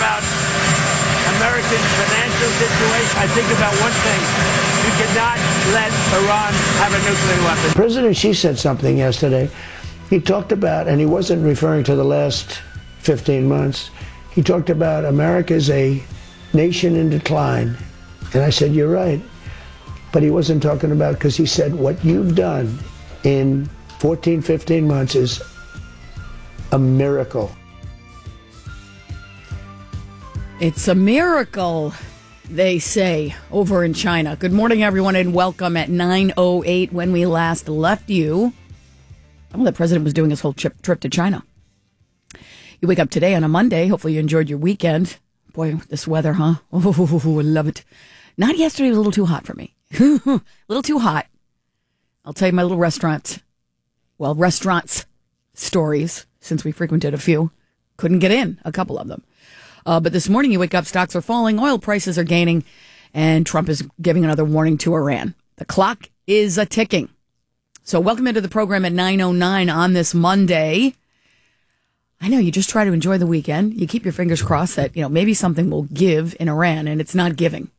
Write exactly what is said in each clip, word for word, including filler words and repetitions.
about American financial situation, I think about one thing. You cannot let Iran have a nuclear weapon. President Xi said something yesterday. He talked about, and he wasn't referring to the last fifteen months, he talked about America as a nation in decline. And I said, you're right. But he wasn't talking about, because he said, what you've done in fourteen, fifteen months is a miracle. It's a miracle, they say, over in China. Good morning, everyone, and welcome at nine oh eight when we last left you. Well, the president was doing his whole trip, trip to China. You wake up today on a Monday. Hopefully you enjoyed your weekend. Boy, this weather, huh? Oh, I love it. Not yesterday. It was a little too hot for me. A little too hot. I'll tell you my little restaurant, well, restaurants stories, since we frequented a few. Couldn't get in, a couple of them. Uh, but this morning you wake up, stocks are falling, oil prices are gaining, and Trump is giving another warning to Iran. The clock is a-ticking. So welcome into the program at nine oh nine on this Monday. I know you just try to enjoy the weekend. You keep your fingers crossed that, you know, maybe something will give in Iran, and it's not giving.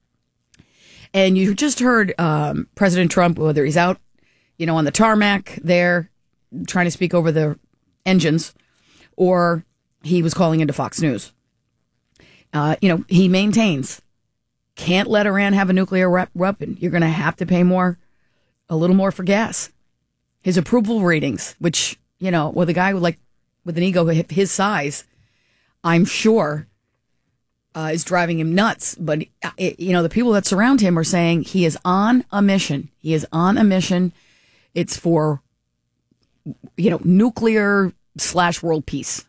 And you just heard um, President Trump, whether he's out, you know, on the tarmac there trying to speak over the engines, or he was calling into Fox News. Uh, you know, he maintains, can't let Iran have a nuclear weapon. You're going to have to pay more, a little more for gas. His approval ratings, which, you know, with a guy with like with an ego his size, I'm sure uh, is driving him nuts. But, it, you know, the people that surround him are saying he is on a mission. He is on a mission. It's for, you know, nuclear slash world peace.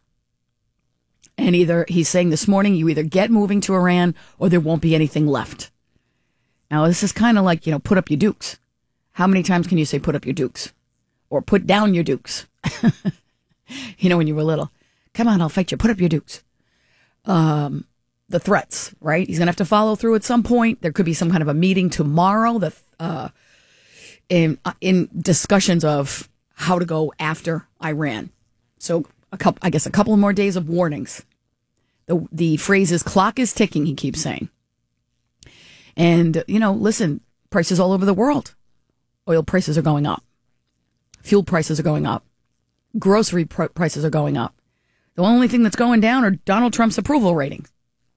And either he's saying this morning, you either get moving to Iran or there won't be anything left. Now, this is kind of like, you know, put up your dukes. How many times can you say put up your dukes? Or put down your dukes? You know, when you were little. Come on, I'll fight you. Put up your dukes. Um, the threats, right? He's going to have to follow through at some point. There could be some kind of a meeting tomorrow that, uh, in, in discussions of how to go after Iran. So, a couple, I guess a couple more days of warnings. The, the phrase is clock is ticking, he keeps saying. And, you know, listen, prices all over the world. Oil prices are going up. Fuel prices are going up. Grocery pr- prices are going up. The only thing that's going down are Donald Trump's approval ratings.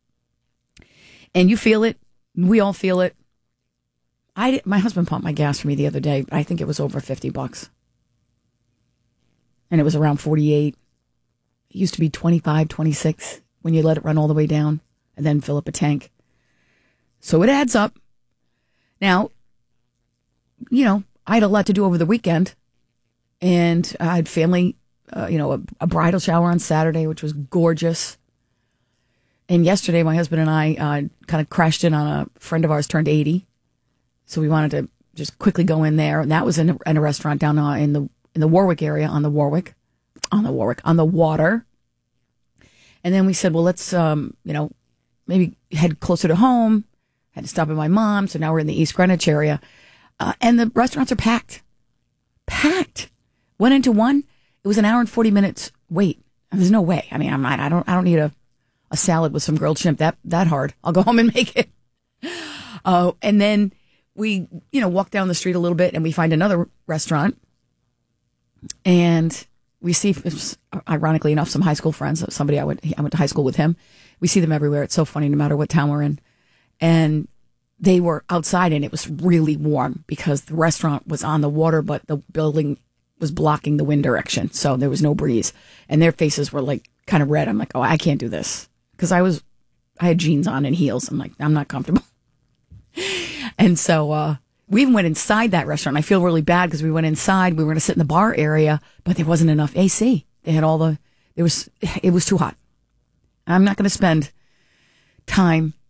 And you feel it. We all feel it. I, my husband pumped my gas for me the other day. I think it was over fifty bucks. And it was around forty-eight. It used to be twenty-five, twenty-six when you let it run all the way down and then fill up a tank. So it adds up. Now, you know, I had a lot to do over the weekend. And I had family, uh, you know, a, a bridal shower on Saturday, which was gorgeous. And yesterday, my husband and I uh, kind of crashed in on a friend of ours turned eighty. So we wanted to just quickly go in there. And that was in a, in a restaurant down uh, in the in the Warwick area, on the Warwick, on the Warwick, on the water. And then we said, well, let's, um, you know, maybe head closer to home. Had to stop at my mom. So now we're in the East Greenwich area. Uh, and the restaurants are packed. Packed. Went into one. It was an hour and forty minutes wait. There's no way. I mean, I'm not, I don't, I don't need a, a salad with some grilled shrimp that, that hard. I'll go home and make it. Uh, and then we, you know, walk down the street a little bit and we find another restaurant. And we see, ironically enough, some high school friends. Somebody I went, I went to high school with him. We see them everywhere. It's so funny, no matter what town we're in. And they were outside and it was really warm because the restaurant was on the water, but the building was blocking the wind direction. So there was no breeze. And their faces were like kind of red. I'm like, oh, I can't do this. Because I was, I had jeans on and heels. I'm like, I'm not comfortable. And so uh, we even went inside that restaurant. I feel really bad because we went inside. We were going to sit in the bar area, but there wasn't enough A C. They had all the, it was, it was too hot. I'm not going to spend time